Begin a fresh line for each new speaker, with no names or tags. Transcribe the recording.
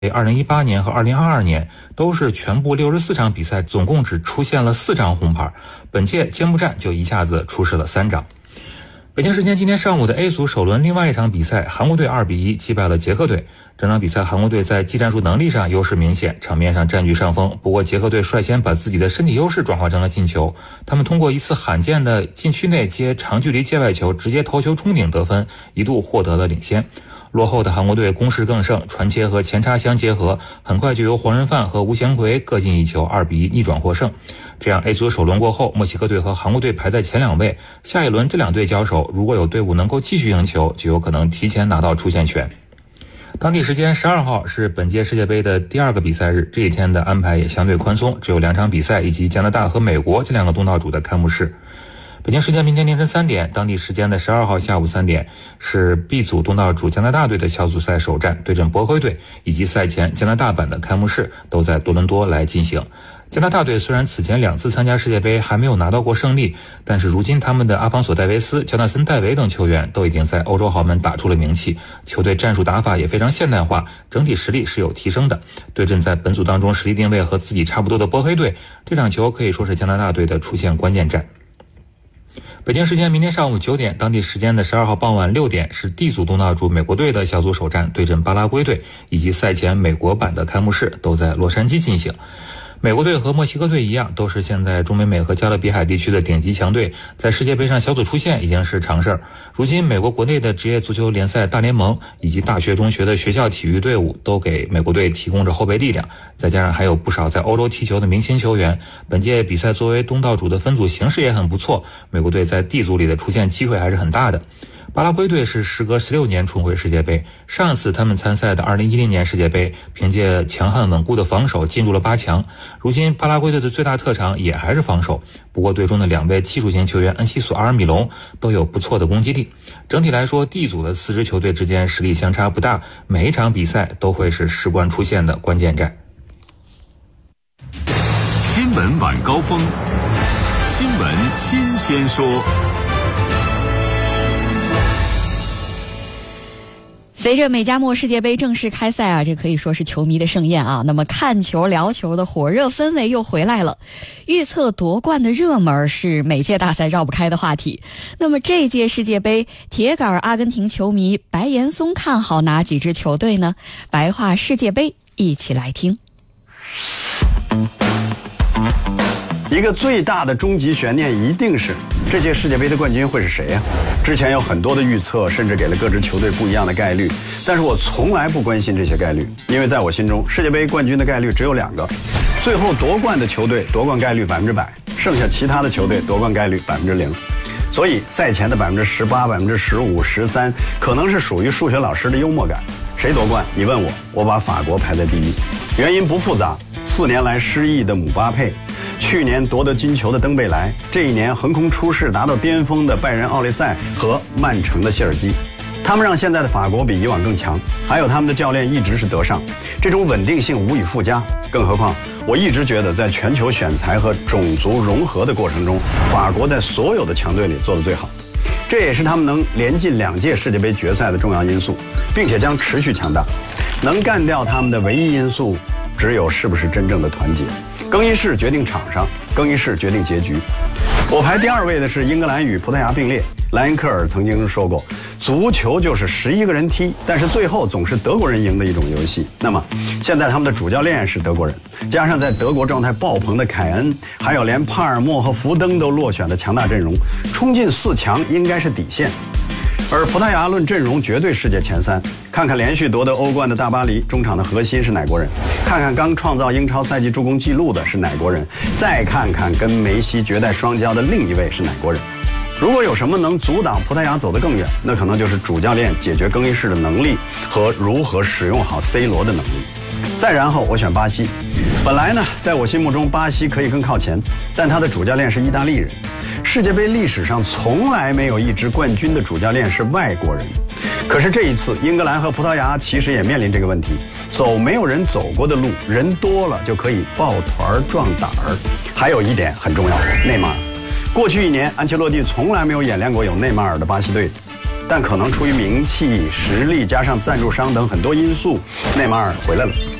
2018年和2022年都是全部64场比赛，总共只出现了4张红牌，本届揭幕战就一下子出示了3张。北京时间今天上午的 A 组首轮另外一场比赛，韩国队2比1击败了捷克队。整场比赛韩国队在技战术能力上优势明显，场面上占据上风，不过捷克队率先把自己的身体优势转化成了进球，他们通过一次罕见的禁区内接长距离界外球，直接头球冲顶得分，一度获得了领先。落后的韩国队攻势更盛，传切和前插相结合，很快就由黄仁范和吴贤奎各进一球，2比1逆转获胜。这样 A 组首轮过后，墨西哥队和韩国队排在前2位，下一轮这2队交手，如果有队伍能够继续赢球，就有可能提前拿到出线权。当地时间12号是本届世界杯的第2个比赛日，这一天的安排也相对宽松，只有2场比赛以及加拿大和美国这2个东道主的开幕式。北京时间明天凌晨3点，当地时间的12号下午3点，是 B 组东道主加拿大队的小组赛首战，对阵波黑队，以及赛前加拿大版的开幕式都在多伦多来进行。加拿大队虽然此前2次参加世界杯还没有拿到过胜利，但是如今他们的阿方索·戴维斯、乔纳森·戴维等球员都已经在欧洲豪门打出了名气，球队战术打法也非常现代化，整体实力是有提升的。对阵在本组当中实力定位和自己差不多的波黑队，这场球可以说是加拿大队的出线关键战。北京时间明天上午9点，当地时间的12号傍晚6点，是 D 组东道主美国队的小组首战，对阵巴拉圭队，以及赛前美国版的开幕式都在洛杉矶进行。美国队和墨西哥队一样，都是现在中北美和加勒比海地区的顶级强队，在世界杯上小组出线已经是常事儿。如今美国国内的职业足球联赛大联盟以及大学中学的学校体育队伍都给美国队提供着后备力量，再加上还有不少在欧洲踢球的明星球员，本届比赛作为东道主的分组形势也很不错，美国队在 D 组里的出线机会还是很大的。巴拉圭队是时隔16年重回世界杯，上次他们参赛的2010年世界杯，凭借强悍稳固的防守进入了8强。如今巴拉圭队的最大特长也还是防守，不过队中的2位技术型球员恩西索、阿尔米隆都有不错的攻击力。整体来说 D 组的4支球队之间实力相差不大，每一场比赛都会是事关出线的关键战。
新闻晚高峰，新闻新鲜说。
随着美加墨世界杯正式开赛啊，这可以说是球迷的盛宴啊。那么看球聊球的火热氛围又回来了，预测夺冠的热门是每届大赛绕不开的话题。那么这届世界杯，铁杆阿根廷球迷白岩松看好哪几支球队呢？白话世界杯，一起来听。
一个最大的终极悬念一定是这届世界杯的冠军会是谁呀？之前有很多的预测，甚至给了各支球队不一样的概率，但是我从来不关心这些概率，因为在我心中，世界杯冠军的概率只有2个，最后夺冠的球队夺冠概率100%，剩下其他的球队夺冠概率0%。所以赛前的18%、15%、13%，可能是属于数学老师的幽默感。谁夺冠？你问我，我把法国排在第一，原因不复杂，4年来失意的姆巴佩，去年夺得金球的登贝莱，这一年横空出世达到巅峰的拜仁奥利塞和曼城的谢尔基，他们让现在的法国比以往更强，还有他们的教练一直是德尚，这种稳定性无以复加。更何况我一直觉得在全球选材和种族融合的过程中，法国在所有的强队里做得最好，这也是他们能连进2届世界杯决赛的重要因素，并且将持续强大。能干掉他们的唯一因素只有是不是真正的团结。更衣室决定场上，更衣室决定结局。我排第2位的是英格兰与葡萄牙并列。莱因克尔曾经说过，足球就是11个人踢，但是最后总是德国人赢的一种游戏。那么现在他们的主教练是德国人，加上在德国状态爆棚的凯恩，还有连帕尔默和福登都落选的强大阵容，冲进4强应该是底线。而葡萄牙论阵容绝对世界前3，看看连续夺得欧冠的大巴黎，中场的核心是哪国人？看看刚创造英超赛季助攻纪录的是哪国人？再看看跟梅西绝代双骄的另一位是哪国人？如果有什么能阻挡葡萄牙走得更远，那可能就是主教练解决更衣室的能力和如何使用好 C 罗的能力。再然后我选巴西。本来呢，在我心目中巴西可以更靠前，但他的主教练是意大利人。世界杯历史上从来没有一支冠军的主教练是外国人。可是这一次，英格兰和葡萄牙其实也面临这个问题，走没有人走过的路，人多了就可以抱团壮胆儿。还有一点很重要，内马尔。过去1年，安切洛蒂从来没有演练过有内马尔的巴西队，但可能出于名气、实力加上赞助商等很多因素，内马尔回来了。